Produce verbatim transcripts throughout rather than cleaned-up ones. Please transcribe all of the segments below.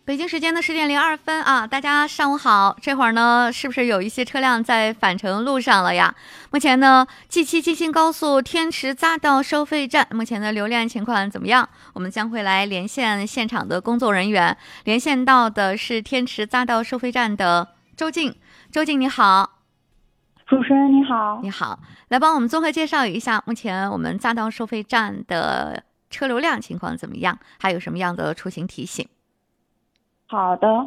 北京时间的十点零二分啊，大家上午好。这会儿呢，是不是有一些车辆在返程路上了呀？目前呢 ，G 七 京新高速天池匝道收费站目前的流量情况怎么样？我们将会来连线现场的工作人员，连线到的是天池匝道收费站的周静。周静你好。 主持人你好。 你好，来帮我们综合介绍一下目前我们匝道收费站的车流量情况怎么样？还有什么样的出行提醒？ 好的，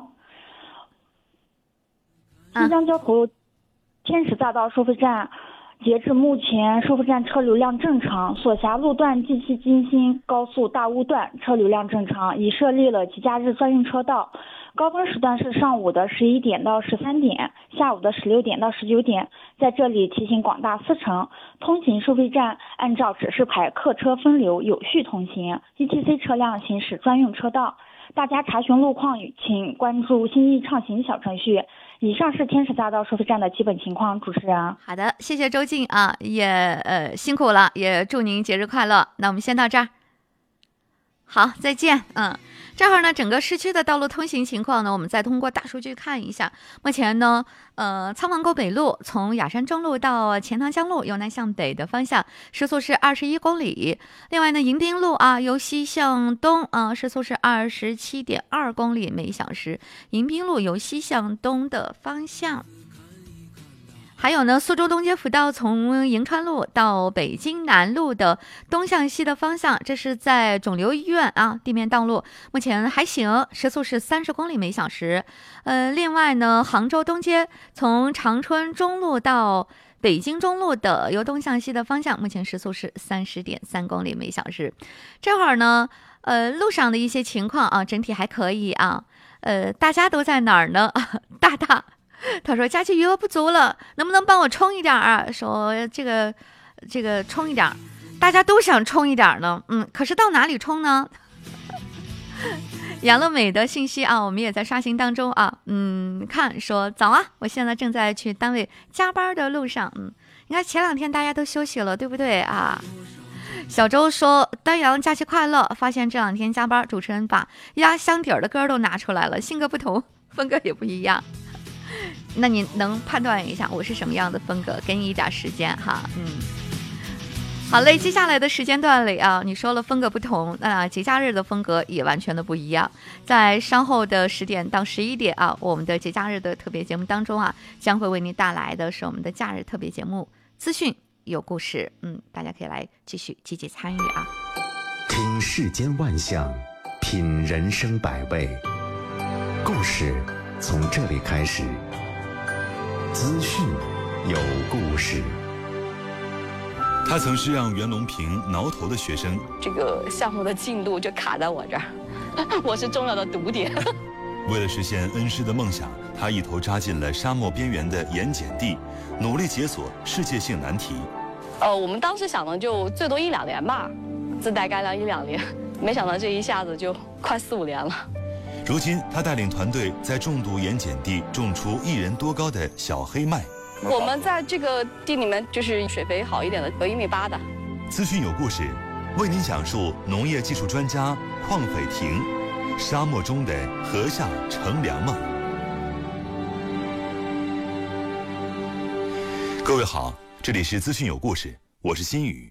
新疆交通天池匝道收费站，截至目前，收费站车流量正常，所辖路段 G 七 京新高速大坞段车流量正常，已设立了节假日专用车道。高峰时段是上午的十一点到十三点，下午的十六点到十九点。在这里提醒广大司乘，通行收费站按照指示牌客车分流，有序通行 ，G 七 C 车辆行驶专用车道。大家查询路况，请关注心意畅行小程序。以上是天池匝道收费站的基本情况，主持人。 好的，谢谢周静啊，也呃辛苦了，也祝您节日快乐。那我们先到这儿，好，再见。嗯，这会儿呢，整个市区的道路通行情况呢，我们再通过大数据看一下。目前呢，呃，苍王沟北路从雅山中路到钱塘江路由南向北的方向，时速是二十一公里。另外呢，迎宾路啊，由西向东啊，时速是二十七点二公里每小时。迎宾路由西向东的方向。还有呢，苏州东街辅道从迎川路到北京南路的东向西的方向，这是在肿瘤医院啊，地面道路目前还行，时速是三十公里每小时。呃，另外呢，杭州东街从长春中路到北京中路的由东向西的方向，目前时速是三十点三公里每小时。这会儿呢，呃，路上的一些情况啊，整体还可以啊。呃，大家都在哪儿呢？大大。他说假期余额不足了，能不能帮我充一点啊？说这个这个充一点，大家都想充一点呢。嗯，可是到哪里充呢？杨乐美的信息啊，我们也在刷新当中啊。嗯，看说早啊，我现在正在去单位加班的路上。嗯，你看前两天大家都休息了，对不对啊？小周说丹阳假期快乐，发现这两天加班，主持人把压箱底儿的歌都拿出来了，性格不同，风格也不一样。那你能判断一下我是什么样的风格？给你一点时间哈，嗯，好嘞。接下来的时间段里啊，你说了风格不同，那节假日的风格也完全的不一样。在稍后的十点到十一点啊，我们的节假日的特别节目当中啊，将会为您带来的是我们的假日特别节目资讯有故事，嗯，大家可以来继续积极参与啊。 听世间万象，品人生百味，故事从这里开始，资讯有故事。 他曾是让袁隆平挠头的学生， 这个项目的进度就卡在我这儿，我是重要的堵点。 为了实现恩师的梦想，他一头扎进了沙漠边缘的盐碱地，努力解锁世界性难题。 呃，我们当时想的就最多一两年吧，自带干粮一两年，没想到这一下子就快四五年了。 如今，他带领团队在重度盐碱地种出一人多高的小黑麦。 我们在这个地里面就是水肥好一点的，有一米八的。 资讯有故事，为您讲述农业技术专家邝斐婷沙漠中的禾下乘凉梦。各位好，这里是资讯有故事，我是新宇。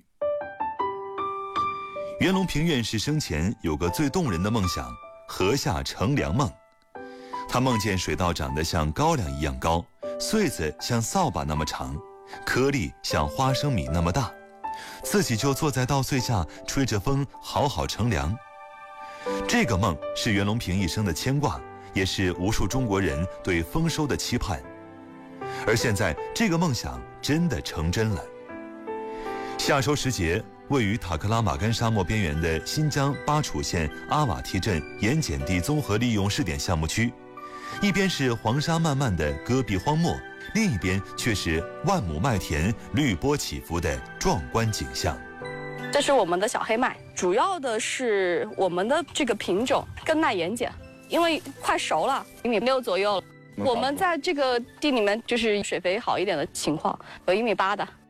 袁隆平院士生前有个最动人的梦想。禾下乘凉梦，他梦见水稻长得像高粱一样高，穗子像扫把那么长，颗粒像花生米那么大，自己就坐在稻穗下吹着风，好好乘凉。这个梦是袁隆平一生的牵挂，也是无数中国人对丰收的期盼。而现在，这个梦想真的成真了。夏收时节，位于塔克拉玛干沙漠边缘的新疆巴楚县阿瓦提镇盐碱地综合利用试点项目区，一边是黄沙漫漫的戈壁荒漠，另一边却是万亩麦田绿波起伏的壮观景象。 这是我们的小黑麦，主要的是我们的这个品种更耐盐碱，因为快熟了，一米六左右了。我们在这个地里面就是水肥好一点的情况，有一米八的。